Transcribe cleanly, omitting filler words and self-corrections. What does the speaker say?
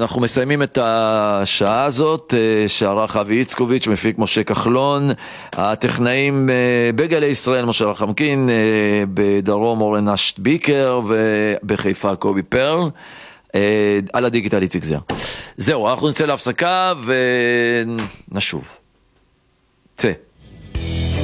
אנחנו מסיימים את השעה הזאת, שערך אבי יצקוביץ', מפיק משה כחלון, הטכנאים בגלי ישראל משה רחמקין, בדרום אורן אשטביקר ובחיפה קובי פרל, על הדיגיטל איציק זר. זהו, אנחנו נצא להפסקה ונשוב. צא.